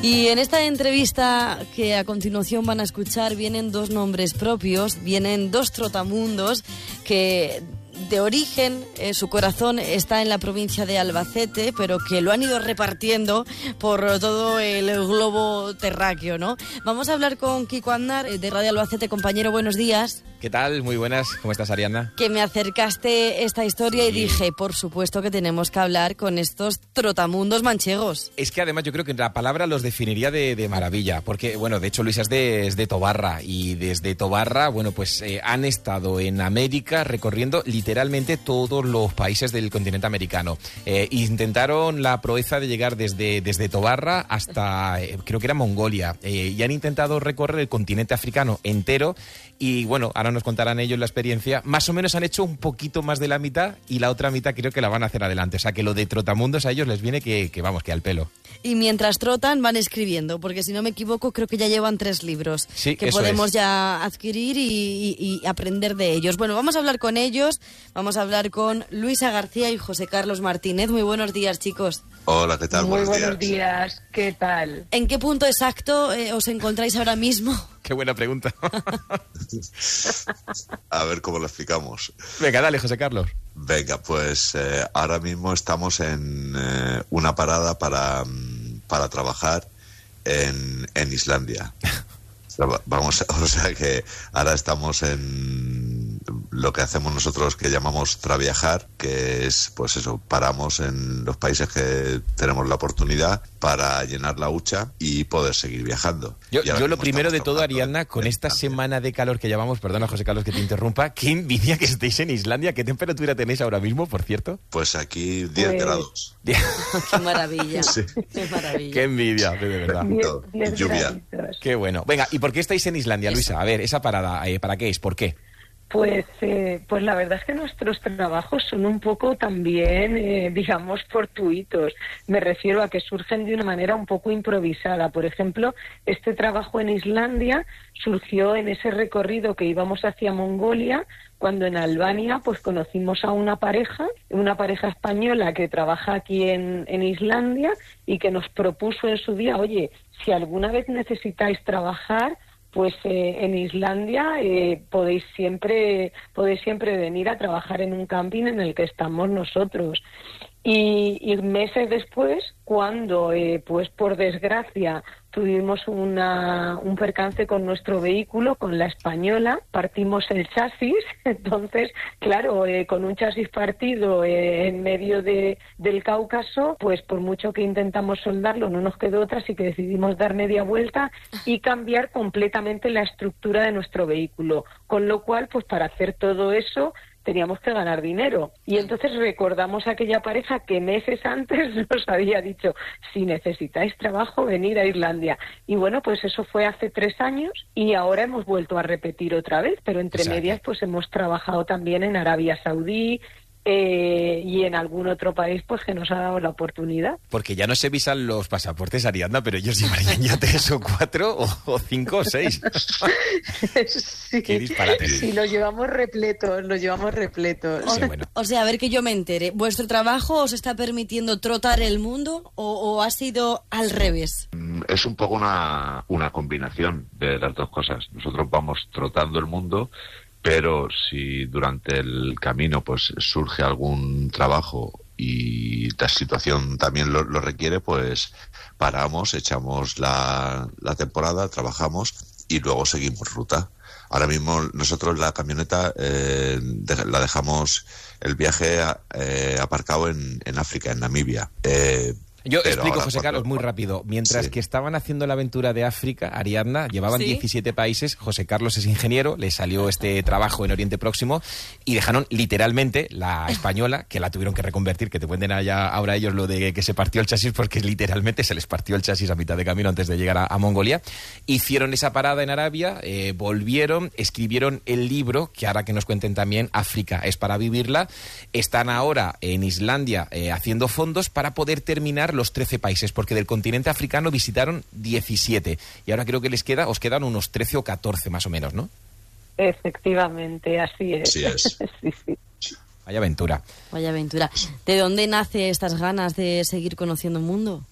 Y en esta entrevista que a continuación van a escuchar vienen dos nombres propios, vienen dos trotamundos que de origen su corazón está en la provincia de Albacete, pero que lo han ido repartiendo por todo el globo terráqueo, ¿no? Vamos a hablar con Kiko Aznar de Radio Albacete. Compañero, buenos días. ¿Qué tal? Muy buenas. ¿Cómo estás, Ariadna? Que me acercaste esta historia y dije, por supuesto que tenemos que hablar con estos trotamundos manchegos. Es que además yo creo que la palabra los definiría de maravilla, porque, bueno, de hecho Luisa es de Tobarra, y desde Tobarra, bueno, pues han estado en América recorriendo literalmente todos los países del continente americano. Intentaron la proeza de llegar desde Tobarra hasta, creo que era Mongolia, y han intentado recorrer el continente africano entero. Y bueno, ahora nos contarán ellos la experiencia. Más o menos han hecho un poquito más de la mitad y la otra mitad creo que la van a hacer adelante. O sea, que lo de trotamundos a ellos les viene que al pelo. Y mientras trotan van escribiendo, porque si no me equivoco creo que ya llevan 3 libros que podemos ya adquirir y aprender de ellos. Bueno, vamos a hablar con ellos, vamos a hablar con Luisa García y José Carlos Martínez. Muy buenos días, chicos. Hola, ¿qué tal? Muy buenos días. ¿Qué tal? ¿En qué punto exacto os encontráis ahora mismo? Qué buena pregunta. A ver cómo lo explicamos. Venga, dale, José Carlos. Venga, pues ahora mismo estamos en una parada para trabajar en Islandia. Vamos, o sea que ahora estamos en lo que hacemos nosotros que llamamos traviajar, que es, pues eso, paramos en los países que tenemos la oportunidad para llenar la hucha y poder seguir viajando. Yo lo primero de todo, Ariadna, con esta semana de calor que llevamos, perdona, José Carlos, que te interrumpa, qué envidia que estéis en Islandia. ¿Qué temperatura tenéis ahora mismo, por cierto? Pues aquí 10 grados. ¡Qué maravilla! Sí. ¡Qué maravilla! ¡Qué envidia, de verdad! 10 lluvia. ¡Qué bueno! Venga, ¿y por qué estáis en Islandia, Luisa? A ver, esa parada, ¿para qué es? ¿Por qué? Pues la verdad es que nuestros trabajos son un poco también, digamos, fortuitos. Me refiero a que surgen de una manera un poco improvisada. Por ejemplo, este trabajo en Islandia surgió en ese recorrido que íbamos hacia Mongolia, cuando en Albania pues conocimos a una pareja española que trabaja aquí en Islandia y que nos propuso en su día, oye, si alguna vez necesitáis trabajar, pues en Islandia podéis siempre venir a trabajar en un camping en el que estamos nosotros. Y meses después, cuando pues por desgracia tuvimos un percance con nuestro vehículo, con la española, partimos el chasis. Entonces, claro, con un chasis partido en medio del Cáucaso, pues por mucho que intentamos soldarlo no nos quedó otra, así que decidimos dar media vuelta y cambiar completamente la estructura de nuestro vehículo, con lo cual, pues para hacer todo eso teníamos que ganar dinero. Y entonces recordamos a aquella pareja que meses antes nos había dicho, si necesitáis trabajo, venid a Islandia. Y bueno, pues eso fue hace 3 años y ahora hemos vuelto a repetir otra vez, pero entre medias pues hemos trabajado también en Arabia Saudí, y en algún otro país pues que nos ha dado la oportunidad. Porque ya no se visan los pasaportes, Ariadna, pero ellos llevarían ya 3 o 4 o 5 o 6. Sí, qué disparate. Sí, los llevamos repletos. Sí, bueno. O sea, a ver que yo me entere, ¿vuestro trabajo os está permitiendo trotar el mundo o ha sido al revés? Es un poco una combinación de las dos cosas. Nosotros vamos trotando el mundo, pero si durante el camino pues surge algún trabajo y la situación también lo requiere, pues paramos, echamos la temporada, trabajamos y luego seguimos ruta. Ahora mismo nosotros la camioneta la dejamos el viaje aparcado en África, en Namibia. Yo explico, José Carlos, muy rápido. Mientras que estaban haciendo la aventura de África, Ariadna, llevaban 17 países, José Carlos es ingeniero, le salió este trabajo en Oriente Próximo y dejaron literalmente la española, que la tuvieron que reconvertir, que te cuenten ahora ellos lo de que se partió el chasis, porque literalmente se les partió el chasis a mitad de camino antes de llegar a Mongolia. Hicieron esa parada en Arabia, volvieron, escribieron el libro, que ahora que nos cuenten también, África es para vivirla. Están ahora en Islandia haciendo fondos para poder terminar los 13 países, porque del continente africano visitaron 17 y ahora creo que os quedan unos 13 o 14 más o menos, ¿no? Efectivamente, así es. Así es. Sí. Vaya aventura. ¿De dónde nace estas ganas de seguir conociendo el mundo?